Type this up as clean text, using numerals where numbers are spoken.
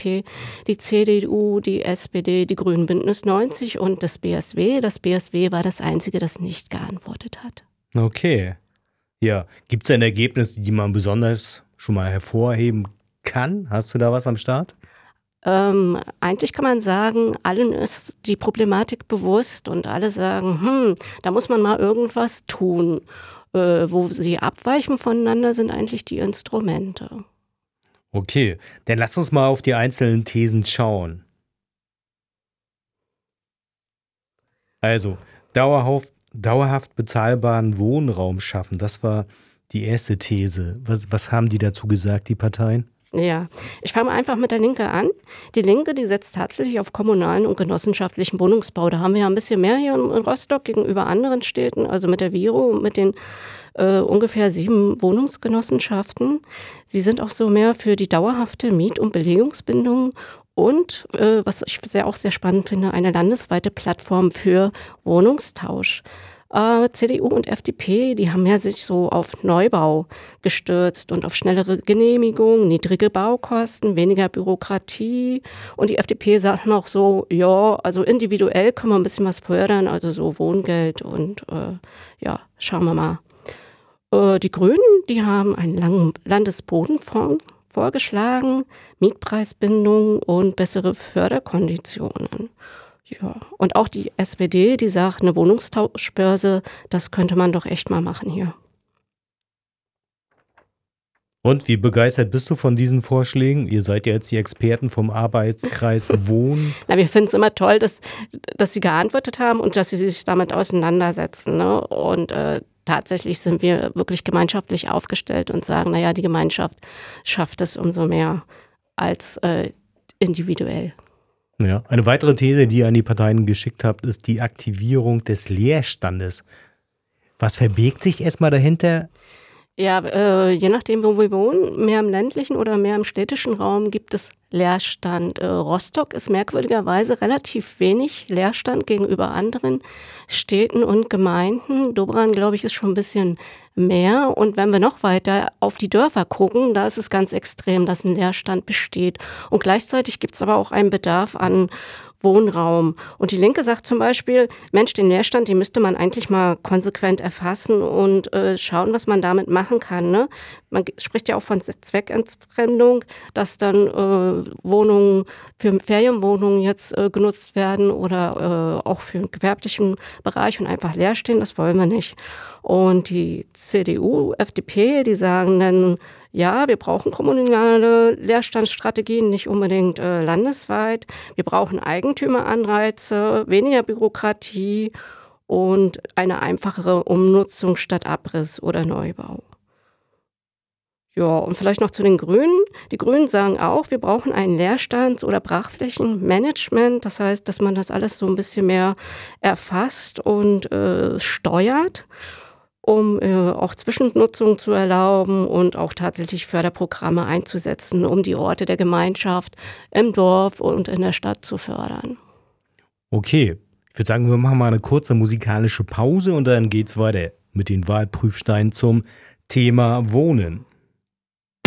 FDP, die CDU, die SPD, die Grünen, Bündnis 90 und das BSW. Das BSW war das Einzige, das nicht geantwortet hat. Okay. Ja, gibt es denn Ergebnisse, die man besonders schon mal hervorheben kann? Hast du da was am Start? Eigentlich kann man sagen, allen ist die Problematik bewusst und alle sagen, da muss man mal irgendwas tun. Wo sie abweichen voneinander, sind eigentlich die Instrumente. Okay, dann lass uns mal auf die einzelnen Thesen schauen. Also, dauerhaft bezahlbaren Wohnraum schaffen, das war die erste These. Was haben die dazu gesagt, die Parteien? Ja, ich fange einfach mit der Linke an. Die Linke, die setzt tatsächlich auf kommunalen und genossenschaftlichen Wohnungsbau. Da haben wir ja ein bisschen mehr hier in Rostock gegenüber anderen Städten, also mit der Viro, mit den ungefähr 7 Wohnungsgenossenschaften. Sie sind auch so mehr für die dauerhafte Miet- und Belegungsbindung und, was ich auch sehr spannend finde, eine landesweite Plattform für Wohnungstausch. CDU und FDP, die haben ja sich so auf Neubau gestürzt und auf schnellere Genehmigung, niedrige Baukosten, weniger Bürokratie. Und die FDP sagt noch so, ja, also individuell können wir ein bisschen was fördern, also so Wohngeld und ja, schauen wir mal. Die Grünen, die haben einen langen Landesbodenfonds vorgeschlagen, Mietpreisbindung und bessere Förderkonditionen. Ja, und auch die SPD, die sagt, eine Wohnungstauschbörse, das könnte man doch echt mal machen hier. Und wie begeistert bist du von diesen Vorschlägen? Ihr seid ja jetzt die Experten vom Arbeitskreis Wohnen. Na, wir finden es immer toll, dass sie geantwortet haben und dass sie sich damit auseinandersetzen, ne? Und tatsächlich sind wir wirklich gemeinschaftlich aufgestellt und sagen, naja, die Gemeinschaft schafft es umso mehr als individuell. Ja, eine weitere These, die ihr an die Parteien geschickt habt, ist die Aktivierung des Leerstandes. Was verbirgt sich erstmal dahinter? Ja, je nachdem, wo wir wohnen, mehr im ländlichen oder mehr im städtischen Raum gibt es Leerstand. Rostock ist merkwürdigerweise relativ wenig Leerstand gegenüber anderen Städten und Gemeinden. Dobran, glaube ich, ist schon ein bisschen mehr. Und wenn wir noch weiter auf die Dörfer gucken, da ist es ganz extrem, dass ein Leerstand besteht. Und gleichzeitig gibt es aber auch einen Bedarf an Wohnraum. Und die Linke sagt zum Beispiel, Mensch, den Leerstand, den müsste man eigentlich mal konsequent erfassen und schauen, was man damit machen kann. Ne? Man spricht ja auch von Zweckentfremdung, dass dann Wohnungen für Ferienwohnungen jetzt genutzt werden oder auch für den gewerblichen Bereich und einfach leer stehen. Das wollen wir nicht. Und die CDU, FDP, die sagen dann, ja, wir brauchen kommunale Leerstandsstrategien, nicht unbedingt landesweit. Wir brauchen Eigentümeranreize, weniger Bürokratie und eine einfachere Umnutzung statt Abriss oder Neubau. Ja, und vielleicht noch zu den Grünen. Die Grünen sagen auch, wir brauchen ein Leerstands- oder Brachflächenmanagement. Das heißt, dass man das alles so ein bisschen mehr erfasst und steuert, um auch Zwischennutzung zu erlauben und auch tatsächlich Förderprogramme einzusetzen, um die Orte der Gemeinschaft im Dorf und in der Stadt zu fördern. Okay, ich würde sagen, wir machen mal eine kurze musikalische Pause und dann geht's weiter mit den Wahlprüfsteinen zum Thema Wohnen.